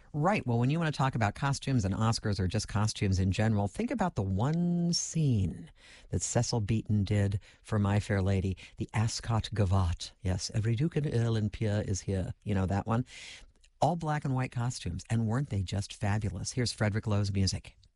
Right. Well, when you want to talk about costumes and Oscars or just costumes in general, think about the one scene that Cecil Beaton did for My Fair Lady, the Ascot Gavotte. Yes, every Duke and Earl and Peer is here. You know that one? All black and white costumes. And weren't they just fabulous? Here's Frederick Lowe's music.